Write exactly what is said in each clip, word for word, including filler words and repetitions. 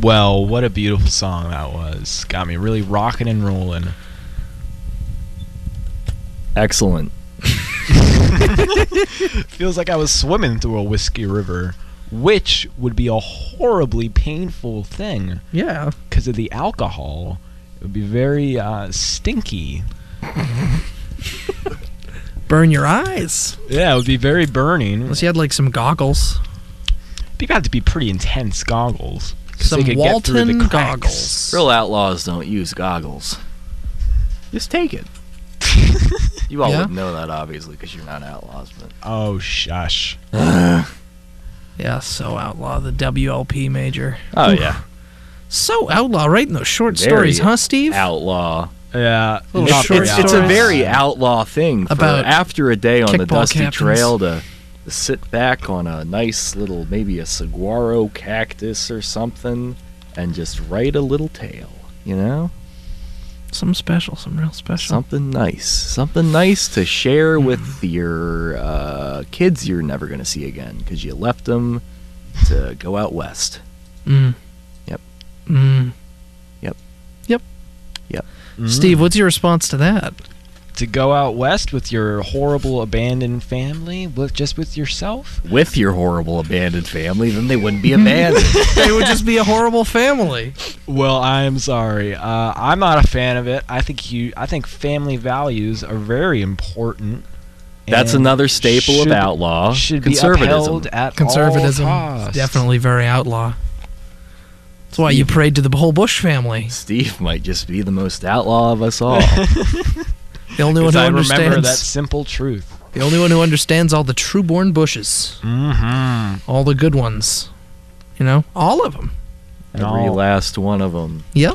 Well, what a beautiful song that was. Got me really rocking and rolling. Excellent. Feels like I was swimming through a whiskey river, which would be a horribly painful thing. Yeah. Because of the alcohol. It would be very uh, stinky. Burn your eyes. Yeah, it would be very burning. Unless you had like some goggles. They got to be pretty intense goggles. Some they could get through the Walton cracks. goggles. Real outlaws don't use goggles. Just take it. You all Yeah? wouldn't know that, obviously, because you're not outlaws. But Oh, shush. Yeah, so outlaw, the W L P major. oh Oof. yeah, So outlaw, writing those short Very stories, huh, Steve? outlaw. Yeah. Little not It's, short very it's, it's a stories. very outlaw thing for About after a day on the kickball dusty captains. trail to, to sit back on a nice little, maybe a saguaro cactus or something, and just write a little tale. You know, Something special, some real special. something nice, something nice to share with your uh, kids you're never gonna see again because you left them to go out west. Mm. Yep. Mm. Yep. Yep. Yep. Mm. Steve, what's your response to that? To go out west with your horrible abandoned family, with just with yourself? With your horrible abandoned family, then they wouldn't be abandoned. They would just be a horrible family. Well, I am sorry. Uh, I'm not a fan of it. I think you. I think family values are very important. That's and another staple should, of outlaw Should be conservatism. upheld at Conservatism all is costs. definitely very outlaw. That's why you Steve. prayed to the whole Bush family. Steve might just be the most outlaw of us all. The only one 'Cause who I remember understands. that simple truth. The only one who understands all the true-born Bushes. Mm-hmm. All the good ones. You know? All of them. Every No. last one of them. Yep.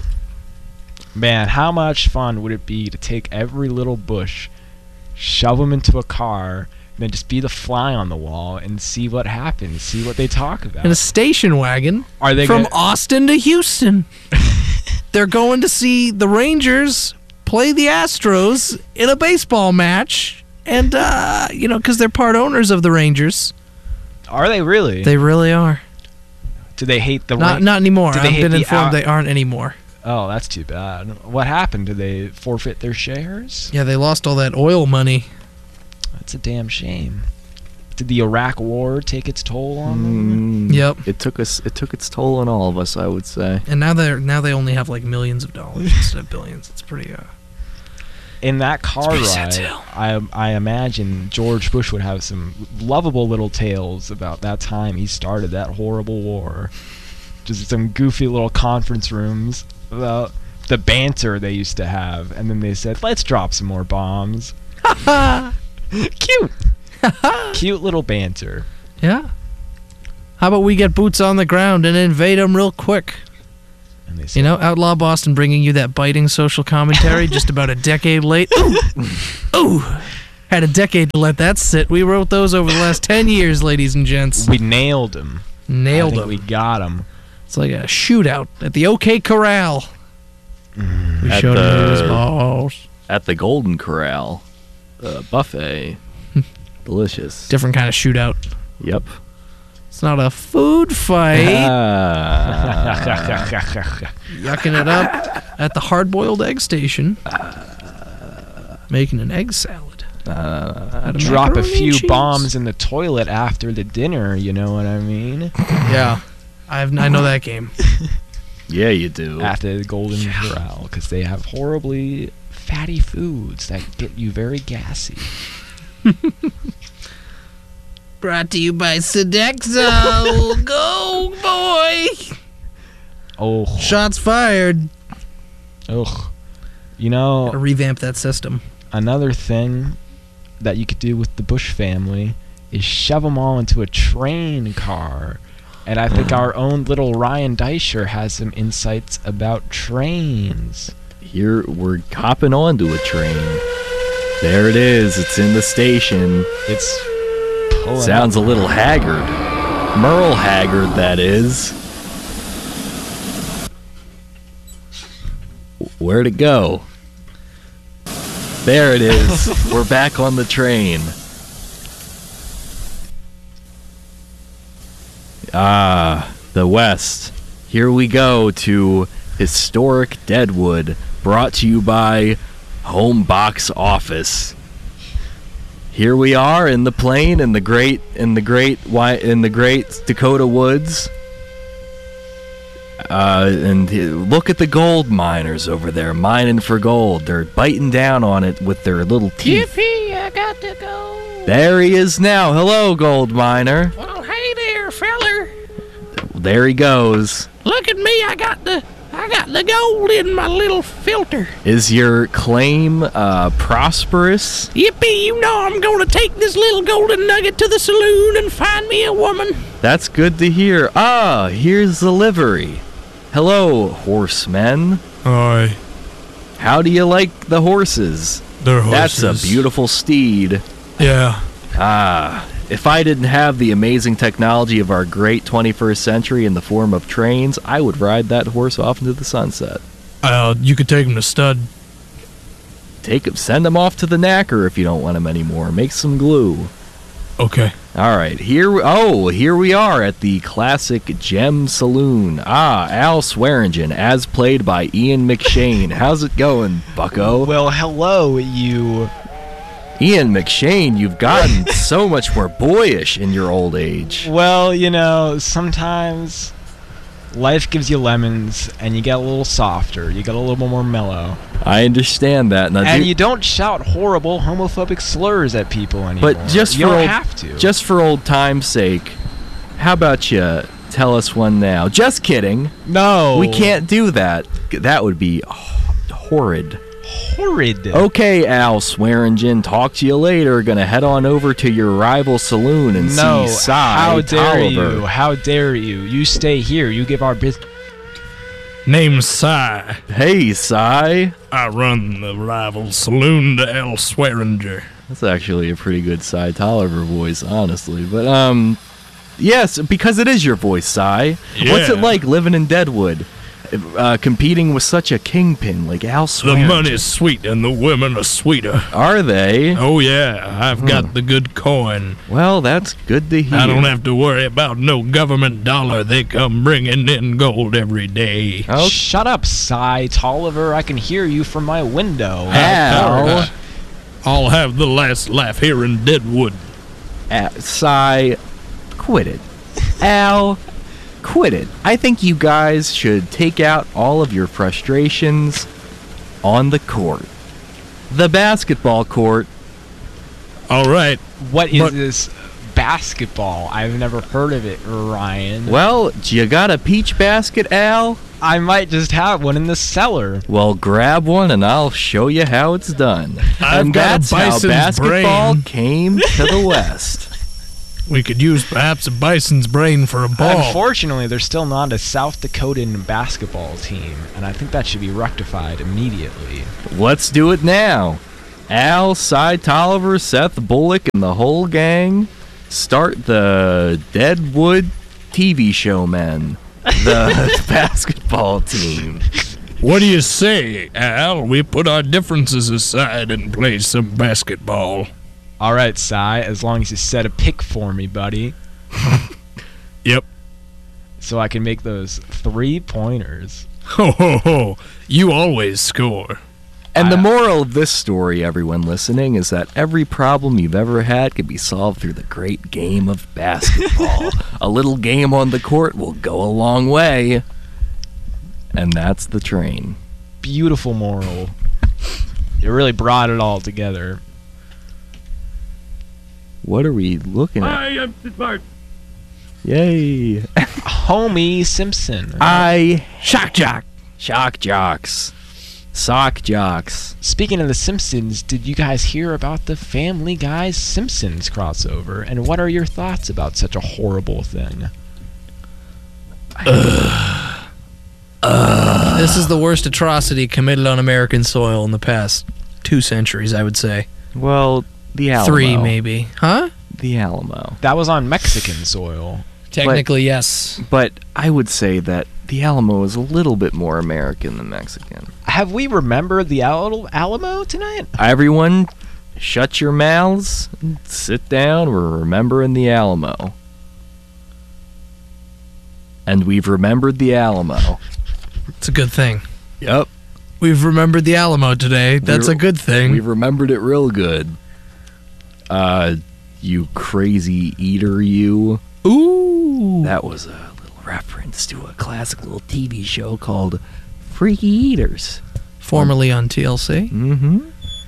Man, how much fun would it be to take every little bush, shove them into a car, and then just be the fly on the wall and see what happens, see what they talk about? In a station wagon Are they from gonna, Austin to Houston. They're going to see the Rangers play the Astros in a baseball match. And, uh, you know, because they're part owners of the Rangers. Are they really? They really are. Do they hate the Not Ran- not anymore. Do they I've hate been the informed out- they aren't anymore. Oh, that's too bad. What happened? Did they forfeit their shares? Yeah, they lost all that oil money. That's a damn shame. Did the Iraq War take its toll on them? Mm, Yep. It took us. It took its toll on all of us, I would say. And now they're now they only have like millions of dollars instead of billions. It's pretty uh In that car pretty sad ride, tale. I I imagine George Bush would have some lovable little tales about that time he started that horrible war. Just some goofy little conference rooms about the banter they used to have, and then they said, "Let's drop some more bombs." Cute, cute little banter. Yeah. How about we get boots on the ground and invade them real quick? And they said, You know, Outlaw Boston bringing you that biting social commentary just about a decade late. Ooh, ooh. Had a decade to let that sit. We wrote those over the last ten years, ladies and gents. "We nailed him. Nailed I think them. We got him." It's like a shootout at the OK Corral. We At showed him his the- balls. At the Golden Corral, uh, buffet, delicious. Different kind of shootout. Yep. It's not a food fight. Ah. Yucking it up at the hard-boiled egg station. Making an egg salad. Out of Drop a macaroni and few cheese. bombs in the toilet after the dinner. You know what I mean? Yeah. I've, I know that game. Yeah, you do. After the Golden Corral, because they have horribly fatty foods that get you very gassy. Brought to you by Sodexo. Go, boy. Oh, Shots fired. ugh. You know, Gotta revamp that system. another thing that you could do with the Bush family is shove them all into a train car. And I think our own little Ryan Deischer has some insights about trains. Here we're hopping onto a train. There it is. It's in the station. It's pulling Sounds a up. little haggard. Merle Haggard, that is. Where'd it go? There it is. We're back on the train. Ah, the West. Here we go to historic Deadwood, brought to you by Home Box Office. Here we are in the plain in the great in the great wi- in the great Dakota woods. Uh, and look at the gold miners over there mining for gold. They're biting down on it with their little teeth. Yippee, I got the gold. There he is now. Hello, gold miner. Well, hey there, feller. There he goes. Look at me, I got the I got the gold in my little filter. Is your claim uh, prosperous? Yippee, you know I'm gonna take this little golden nugget to the saloon and find me a woman. That's good to hear. Ah, here's the livery. Hello, horsemen. Aye, How do you like the horses? they're That's a beautiful steed. Yeah. Ah, if I didn't have the amazing technology of our great twenty-first century in the form of trains, I would ride that horse off into the sunset. Uh, you could take him to stud. Take him, send him off to the knacker if you don't want him anymore. Make some glue. Okay. All right, here. we- Oh, here we are at the classic Gem Saloon. Ah, Al Swearingen, as played by Ian McShane. How's it going, Bucko? Well, hello, you. Ian McShane, you've gotten so much more boyish in your old age. Well, you know, sometimes life gives you lemons and you get a little softer. You get a little more mellow. I understand that. Now, And do- you don't shout horrible homophobic slurs at people anymore. But just you for don't old, have to. just for old time's sake, how about you tell us one now? Just kidding. no. We can't do that. That would be h- horrid. Horrid. Okay, Al Swearingen, talk to you later. Gonna head on over to your rival saloon and No. see Cy How dare Tolliver. you? How dare you? You stay here. You give our business. Name's Cy. Hey, Cy. I run the rival saloon to El Swearinger. That's actually a pretty good Cy Tolliver voice, honestly. But, um, yes, because it is your voice, Cy. What's it Yeah. like living in Deadwood? Uh, competing with such a kingpin like Al The Swearingen? money's sweet and the women are sweeter. Are they? Oh yeah, I've got the good coin. Well, that's good to hear. I don't have to worry about no government dollar. They come bringing in gold every day. Oh, Shut up, Cy Tolliver. I can hear you from my window. Al. I'll have the last laugh here in Deadwood. Uh, Cy, quit it. Al, quit it. I think you guys should take out all of your frustrations on the court. The basketball court. All right. What is But- this basketball? I've never heard of it, Ryan. Well, you got a peach basket, Al? I might just have one in the cellar. Well, grab one and I'll show you how it's done. I've and got a that's how bison's basketball brain. came to the West. We could use perhaps a bison's brain for a ball. Unfortunately, there's still not a South Dakotan basketball team, and I think that should be rectified immediately. Let's do it now. Al, Cy Tolliver, Seth Bullock, and the whole gang start the Deadwood T V show men. The basketball team. What do you say, Al? We put our differences aside and play some basketball. All right, Cy, as long as you set a pick for me, buddy, Yep. so I can make those three pointers. Ho ho ho. You always score. And the I- moral of this story, everyone listening, is that every problem you've ever had can be solved through the great game of basketball. A little game on the court will go a long way. And that's the train. Beautiful moral. You really brought it all together. What are we looking at? I am smart. Yay. Homie Simpson. I shock jock. Shock jocks. Sock jocks. Speaking of The Simpsons, did you guys hear about the Family Guy Simpsons crossover? And what are your thoughts about such a horrible thing? This is the worst atrocity committed on American soil in the past two centuries, I would say. Well, the Alamo. Three, maybe. Huh? The Alamo. That was on Mexican soil. Technically, yes. But I would say that the Alamo is a little bit more American than Mexican. Have we remembered the Al- Alamo tonight? Everyone, shut your mouths, sit down. We're remembering the Alamo. And we've remembered the Alamo. It's a good thing. Yep. We've remembered the Alamo today. That's We're- a good thing. We've remembered it real good. Uh, you crazy eater, you. Ooh. That was a little reference to a classic little T V show called Freaky Eaters. Formerly on T L C. Mm-hmm.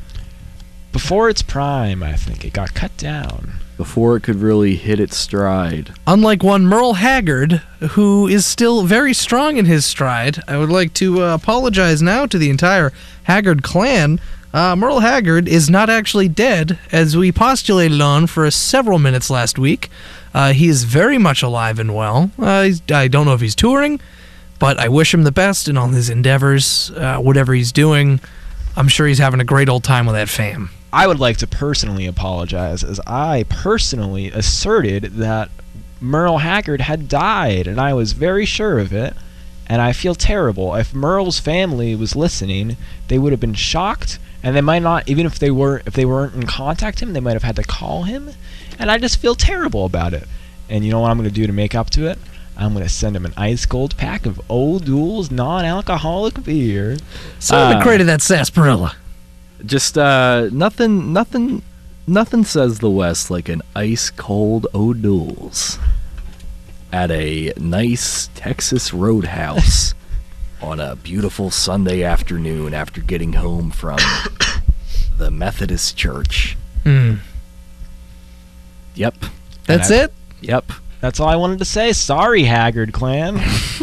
Before its prime, I think it got cut down. Before it could really hit its stride. Unlike one Merle Haggard, who is still very strong in his stride, I would like to uh, apologize now to the entire Haggard clan. Uh, Merle Haggard is not actually dead, as we postulated on for several minutes last week. Uh, he is very much alive and well. Uh, he's, I don't know if he's touring, but I wish him the best in all his endeavors, uh, whatever he's doing. I'm sure he's having a great old time with that fam. I would like to personally apologize, as I personally asserted that Merle Haggard had died, and I was very sure of it, and I feel terrible. If Merle's family was listening, they would have been shocked, and they might not, even if they were, if they weren't in contact with him, they might have had to call him, and I just feel terrible about it. And you know what I'm going to do to make up to it? I'm going to send him an ice cold pack of O'Doul's non-alcoholic beer. Someone Uh, created that sarsaparilla. Just uh, nothing, nothing, nothing says the West like an ice cold O'Doul's at a nice Texas roadhouse on a beautiful Sunday afternoon after getting home from the Methodist church. Hmm. Yep, That's And I- it? yep. That's all I wanted to say. Sorry, Haggard clan.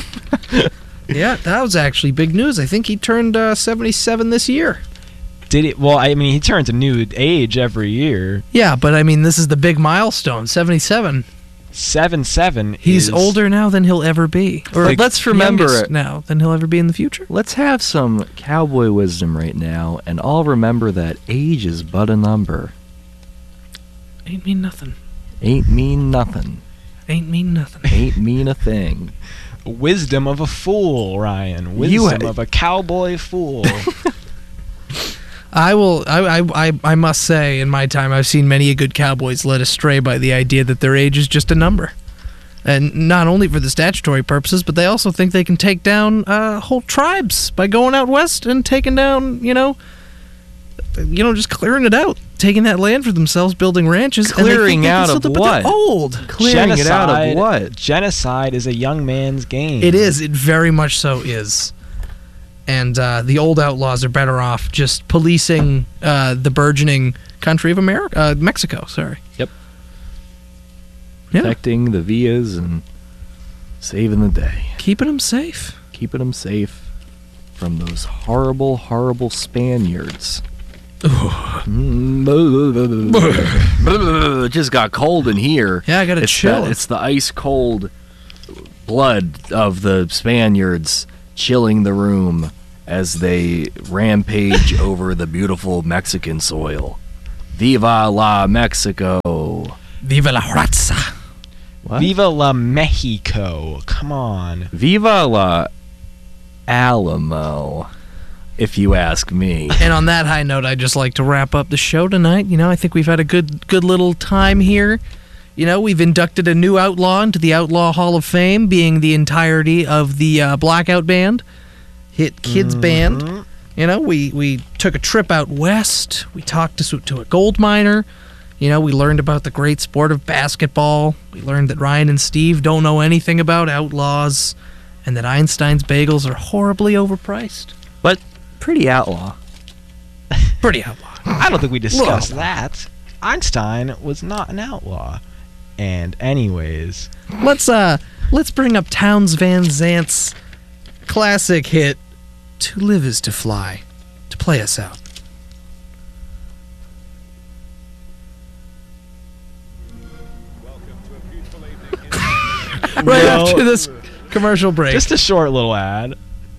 Yeah, that was actually big news. I think he turned uh, seventy-seven this year. Did it? Well, I mean, he turns a new age every year. Yeah, but I mean, this is the big milestone, seventy-seven. Seven seven. He's is, older now than he'll ever be. Or Like, let's remember youngest it. now than he'll ever be in the future. Let's have some cowboy wisdom right now, and all remember that age is but a number. Ain't mean nothing. Ain't mean nothing. Ain't mean nothing. Ain't mean a thing. Wisdom of a fool, Ryan. You Wisdom ha- of a cowboy fool. I will. I, I. I. I must say, in my time, I've seen many a good cowboys led astray by the idea that their age is just a number, and not only for the statutory purposes, but they also think they can take down uh, whole tribes by going out west and taking down, you know, you know, just clearing it out, taking that land for themselves, building ranches, and they think Clearing they can out still of do- but what? they're old. Clearing it out of what? Genocide is a young man's game. It is. It very much so is. And uh, the old outlaws are better off just policing uh, the burgeoning country of America, uh, Mexico. Sorry. Yep. Yeah, Protecting the Villas and saving the day. keeping them safe. Keeping them safe from those horrible, horrible Spaniards. It just got cold in here. Yeah, I got to It's chill. the, it's the ice cold blood of the Spaniards chilling the room as they rampage over the beautiful Mexican soil. Viva la Mexico. Viva la raza. What? Viva la Mexico. Come on. Viva la Alamo, if you ask me. And on that high note, I'd just like to wrap up the show tonight. You know, I think we've had a good, good little time here. You know, we've inducted a new outlaw into the Outlaw Hall of Fame, being the entirety of the uh, Blackout Band, Hit Kids Band. You know, we, we took a trip out west. We talked to, to a gold miner. You know, we learned about the great sport of basketball. We learned that Ryan and Steve don't know anything about outlaws, and that Einstein's bagels are horribly overpriced. But pretty outlaw. Pretty outlaw. I don't think we discussed Well. that. Einstein was not an outlaw. And anyways, Let's uh let's bring up Towns Van Zant's classic hit "To Live Is to Fly" to play us out. Right No. after this commercial break. just a short little ad.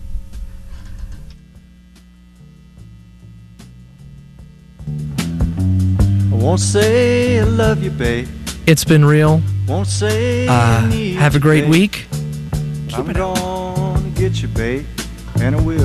I won't say I love you, babe. It's been real. Won't say Uh, I need have a you, great babe. week. I'm gonna get you, babe, and I will.